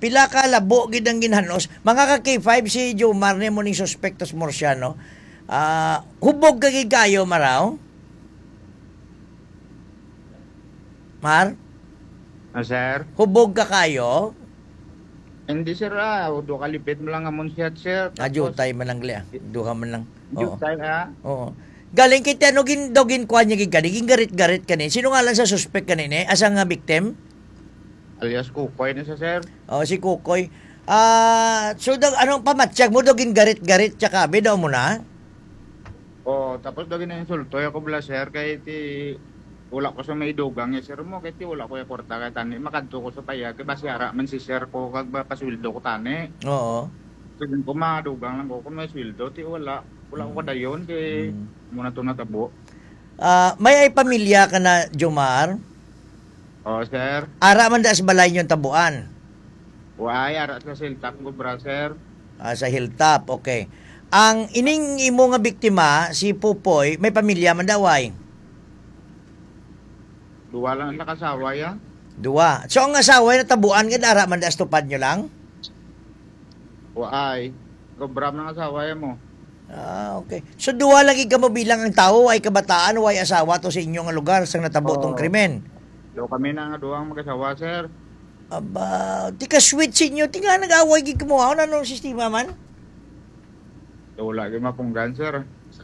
pila ka labo gid ang ginhanos. Mga ka K5 si Jomar ni mo ning suspektos Morsiano. Hubog ka gid kayo maraw? Mar? Sir? Hubog ka kayo? Hindi sir, do kalipit mo lang amon siya sir. Jutay man lang li. Duha man lang. Jutay Oo. Galing kay ano dogin kuan niya gid kani, garit-garit kani. Sino nga lang sa suspect kanini? Asa nga victim? Alias Kukoy na siya sir. Si Kukoy. So anong pamatsyag mo dogin garit-garit tsaka daw mo na? Tapos dogin na insulto ako bala sir kay ti wala ko sa may dugang sir mo kay ti wala ko ya kwarta kay tani makadto ko sa payag kay basi ara man si sir ko kag pasweldo ko tani. Oo. Sige ko madugang lang ko kung may sweldo ti wala ko kadayon kay muna to natabo. May ay pamilya ka na Jomar? Sir. Ara man da sa balay yung tabuan. Ay ara sa hilltop ko bra sir. Sa hilltop, okay. Ang ining imo nga biktima si Pupoy, may pamilya man daw ay? Duwa lang nakasawa ya. Duwa. So ang asawa na tabuan gid ara man da stupad nyo lang? Ay, gobram ng asawa ya mo. Okay. So duwa lagi ka mo bilang ang tao ay kabataan o ay asawa to sa inyong lugar sang natabo tong krimen. Do kami na nga duwang mag-asawa sir. Aba, di ka sweet sa inyo. Di nga nag-away gid mo. Ano nung sistema man? Wala kayo mapunggan sir.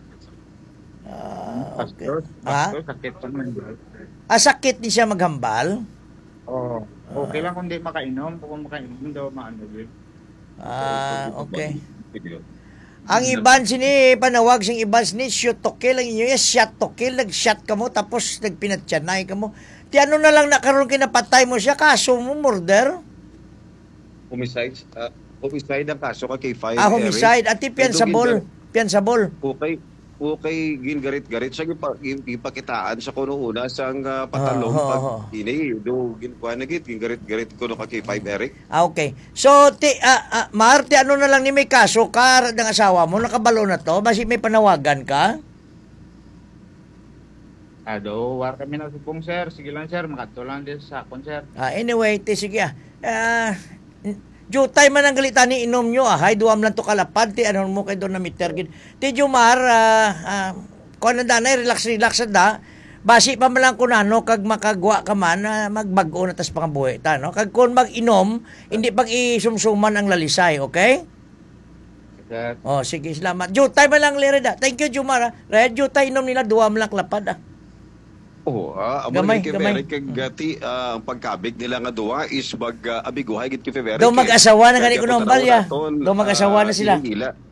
Okay. Pastor, sakit pa man. Sakit ni siya maghambal? Okay lang kung di makainom. Kung makainom daw maano din. Okay. Ang iban sini panawag sing iban sini shoot to kill ang inyo shot to kill nag-shot ka mo tapos nagpinatyanay ka mo. Ti ano na lang nakaroon kinapatay mo siya kaso mo murder? Homicide ang kaso kay K5. Homicide at piansable. Okay, gingarit-garit siya ipakitaan sa kuno una sang patalong pag ini do ginkuan nagit gingarit-garit kuno kay K5 Eric. Okay. So Marte ano na lang ni may kaso ka ng asawa mo nakabalo na to basi may panawagan ka? War kami na supong sir. Sige lang sir, makadto lang din sa akon sir. Anyway, sige Jutay man ang galitan ni inom nyo hay duwam lang to kalapad ti ano mo kay doon na meter gid. Ti Jomar kuan na danay relax da. Basi pa man lang kunano kag makagwa ka man magbag-o na tas pangabuhi ta no. Kag kun mag-inom hindi pag isumsuman ang lalisay, okay? Sir. Sige, salamat. Jutay man lang lireda. Thank you Jomar. Red jutay inom nila duwam lang lapad gamay kagati ang pagkabig nila nga duwa is abiguhay gid kay February. Do mag-asawa na gani kuno balya. Do mag-asawa na sila.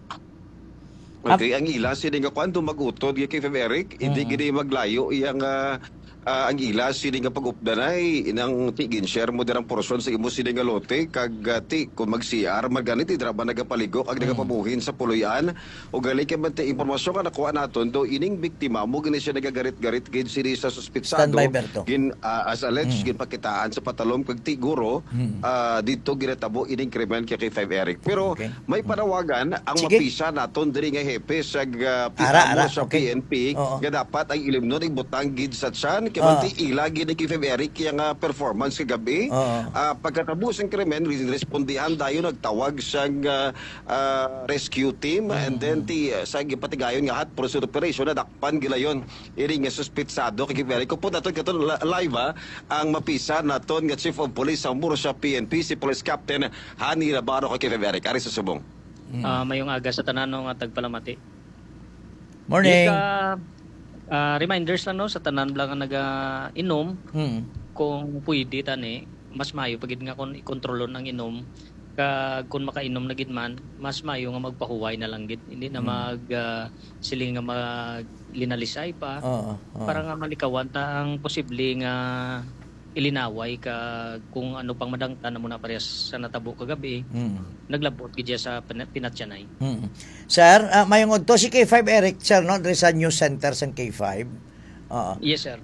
Okay, ang ila sila nga kuan do magutod kay February, hindi gid maglayo iyang ang ila sila nga pag-updanay inang tigin share mo dirang portion sa imo sila nga lote kagati kung mag-CR maganit idra ba nagapaligo kag nagapabuhin sa puloy-an o gali kay man impormasyon nga nakuha naton do ining biktima mo gani siya nagagarit-garit gid sila sa suspitsado gin as alleged gin pakitaan sa patalom kag tiguro dito ginatabo ining krimen kay 5 Eric pero may panawagan ang mapisa naton diri nga hepe sa pitamo sa PNP nga dapat ang ilimnon ibutang gid sa tiyan manti ilagi na kay Eric yung performance kagabi. Pagkatapos ng krimen, respondihan tayo nagtawag siyang rescue team and then sa gipatigayon nga hot pursuit operation na dakpan gilayon iri nga suspitsado kay Eric. Kung po natin katon live ang mapisa naton nga Chief of Police sa Murcia PNP si Police Captain Hani Navarro kay Eric. Ari sa subong. Mayong aga sa tanan nga tagpalamati. Morning. Reminders lang sa tanan lang nga naga-inom kung pwede tani mas mayo pagid nga kung ikontrolon ang inom kung makainom na gid man mas mayo nga magpahuway na lang gid hindi na siling nga maglinalisay pa para nga malikawan ta ang posible nga ilinaway ka kung ano pang madangtan na muna parehas sa natabo kagabi naglabot gid sa pinatyanay. Sir, mayong odto si K5 Eric sir no diri sa news center sa K5. Yes sir.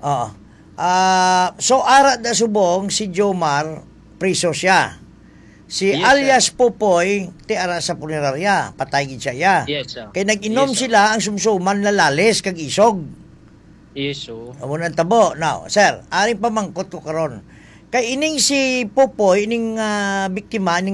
So ara da subong si Jomar priso siya. Si alias Pupoy ti ara sa punerarya patay gid siya. Yes sir. Kay nag-inom sila ang sumsuman lalalis kag isog. Iso. Amo nang tabo. Now, sir, aring pamangkot ko karon. Kay ining si Popoy, ining biktima,